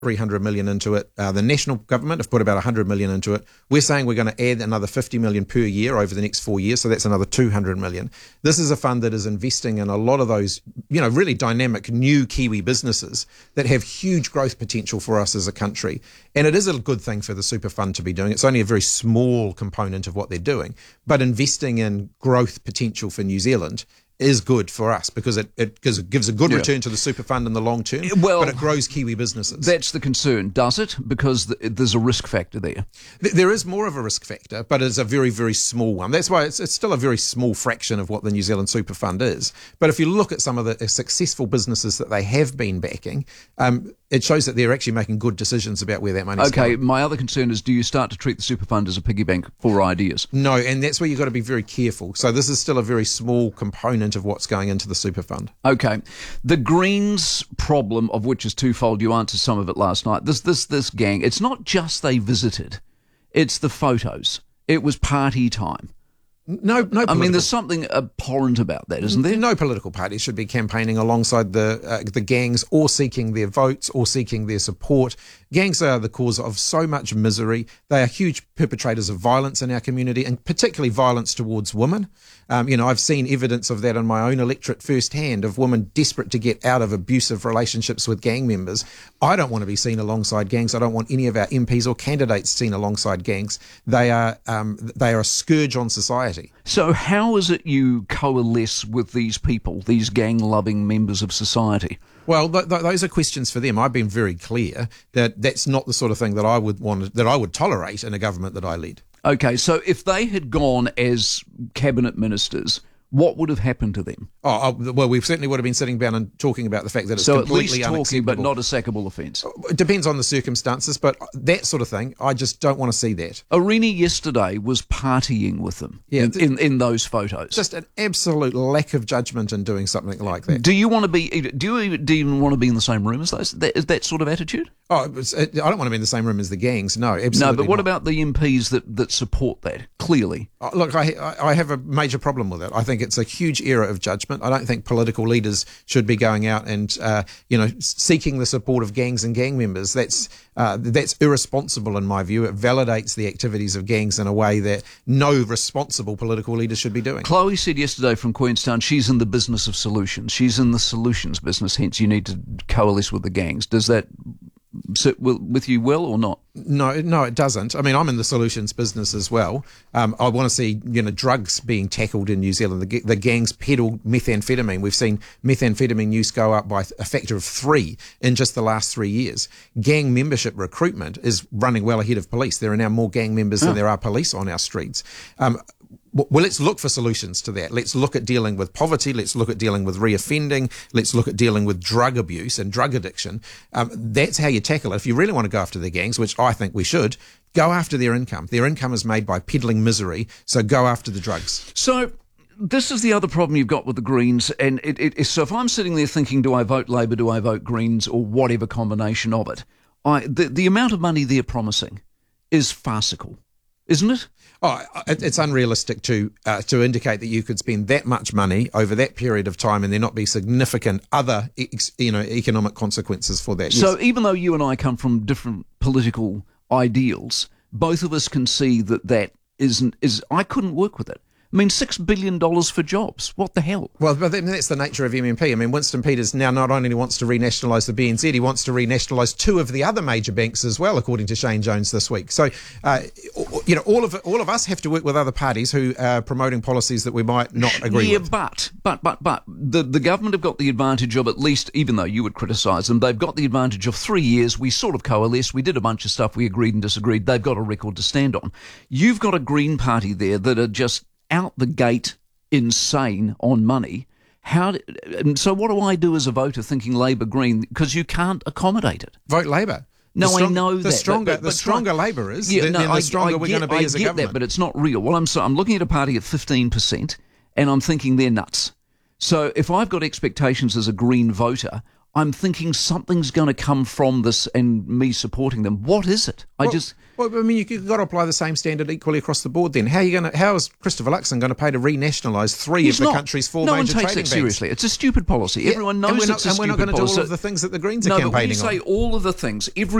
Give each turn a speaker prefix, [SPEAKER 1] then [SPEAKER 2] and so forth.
[SPEAKER 1] 300 million into it. The national government have put about 100 million into it. We're saying we're going to add another 50 million per year over the next 4 years, so that's another 200 million. This is a fund that is investing in a lot of those, really dynamic new Kiwi businesses that have huge growth potential for us as a country. And it is a good thing for the super fund to be doing. It's only a very small component of what they're doing, but investing in growth potential for New Zealand is good for us because it gives a good return to the super fund in the long term, but it grows Kiwi businesses.
[SPEAKER 2] That's the concern, does it? Because there's a risk factor there.
[SPEAKER 1] There is more of a risk factor, but it's a very, very small one. That's why it's still a very small fraction of what the New Zealand super fund is. But if you look at some of the successful businesses that they have been backing, it shows that they're actually making good decisions about where that money's going.
[SPEAKER 2] Okay, my other concern is, do you start to treat the super fund as a piggy bank for ideas?
[SPEAKER 1] No, and that's where you've got to be very careful. So this is still a very small component of what's going into the super fund.
[SPEAKER 2] Okay. The Greens problem, of which is twofold, you answered some of it last night. This gang, it's not just they visited, it's the photos. It was party time.
[SPEAKER 1] No.
[SPEAKER 2] I mean, there's something abhorrent about that, isn't there?
[SPEAKER 1] No political party should be campaigning alongside the gangs or seeking their votes or seeking their support. Gangs are the cause of so much misery. They are huge perpetrators of violence in our community, and particularly violence towards women. I've seen evidence of that in my own electorate firsthand, of women desperate to get out of abusive relationships with gang members. I don't want to be seen alongside gangs. I don't want any of our MPs or candidates seen alongside gangs. They are a scourge on society.
[SPEAKER 2] So how is it you coalesce with these people, these gang-loving members of society?
[SPEAKER 1] Well, those are questions for them. I've been very clear that that's not the sort of thing that I would tolerate in a government that I lead.
[SPEAKER 2] Okay, so if they had gone as cabinet ministers, what would have happened to them?
[SPEAKER 1] Well, we certainly would have been sitting down and talking about the fact that it's completely unacceptable.
[SPEAKER 2] So at least talking, but not a sackable offence.
[SPEAKER 1] It depends on the circumstances, but that sort of thing, I just don't want to see that.
[SPEAKER 2] Irini yesterday was partying with them in those photos.
[SPEAKER 1] Just an absolute lack of judgment in doing something like that.
[SPEAKER 2] Do you even want to be in the same room as those? That sort of attitude?
[SPEAKER 1] I don't want to be in the same room as the gangs. No, absolutely
[SPEAKER 2] no. But what
[SPEAKER 1] not.
[SPEAKER 2] about the MPs that support that? Clearly,
[SPEAKER 1] look, I have a major problem with it. I think it's a huge error of judgment. I don't think political leaders should be going out and seeking the support of gangs and gang members. That's irresponsible in my view. It validates the activities of gangs in a way that no responsible political leader should be doing.
[SPEAKER 2] Chloe said yesterday from Queenstown she's in the business of solutions. She's in the solutions business, hence you need to coalesce with the gangs. Does that sit with you well or not?
[SPEAKER 1] No, it doesn't. I mean, I'm in the solutions business as well. I want to see, drugs being tackled in New Zealand. The gangs peddle methamphetamine. We've seen methamphetamine use go up by a factor of 3 in just the last 3 years. Gang membership recruitment is running well ahead of police. There are now more gang members than there are police on our streets. Well, let's look for solutions to that. Let's look at dealing with poverty. Let's look at dealing with reoffending. Let's look at dealing with drug abuse and drug addiction. That's how you tackle it. If you really want to go after the gangs, which I think we should, go after their income. Their income is made by peddling misery, so go after the drugs.
[SPEAKER 2] So this is the other problem you've got with the Greens, and so if I'm sitting there thinking, do I vote Labour, do I vote Greens, or whatever combination of it, the amount of money they're promising is farcical, isn't it?
[SPEAKER 1] It's unrealistic to indicate that you could spend that much money over that period of time and there not be significant other economic consequences for that.
[SPEAKER 2] So even though you and I come from different political ideals, both of us can see that I couldn't work with it. I mean, $6 billion for jobs. What the hell?
[SPEAKER 1] Well, but that's the nature of MMP. I mean, Winston Peters now not only wants to renationalise the BNZ, he wants to renationalise 2 of the other major banks as well, according to Shane Jones this week. So, all of us have to work with other parties who are promoting policies that we might not agree with.
[SPEAKER 2] But the government have got the advantage of, at least, even though you would criticise them, they've got the advantage of 3 years. We sort of coalesced. We did a bunch of stuff. We agreed and disagreed. They've got a record to stand on. You've got a Green Party there that are just out the gate insane on money. So what do I do as a voter thinking Labour Green? Because you can't accommodate it.
[SPEAKER 1] Vote Labour.
[SPEAKER 2] I know that.
[SPEAKER 1] The stronger Labour is, then the stronger we're going to be as a government.
[SPEAKER 2] I get that, but it's not real. Well, I'm looking at a party at 15%, and I'm thinking they're nuts. So if I've got expectations as a Green voter, I'm thinking something's going to come from this and me supporting them. What is it?
[SPEAKER 1] Well, I mean, you've got to apply the same standard equally across the board then. How is Christopher Luxon going to pay to renationalise three of the country's four major trading banks?
[SPEAKER 2] No one takes that seriously. It's a stupid policy. Everyone knows it's a stupid policy.
[SPEAKER 1] And we're not going to do all of the things that the Greens are
[SPEAKER 2] campaigning on.
[SPEAKER 1] No, but when you say
[SPEAKER 2] all of the things,